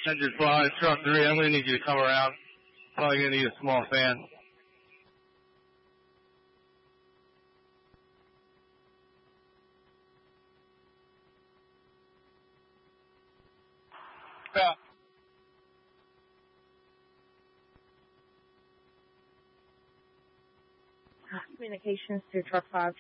Engine 5, truck 3, I'm going to need you to come around. Probably going to need a small fan. Yeah. Communications to truck 5.